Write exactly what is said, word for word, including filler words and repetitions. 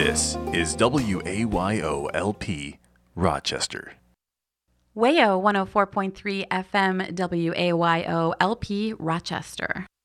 This is W A Y O L P, Rochester. W A Y O one oh four point three F M, W A Y O L P, Rochester.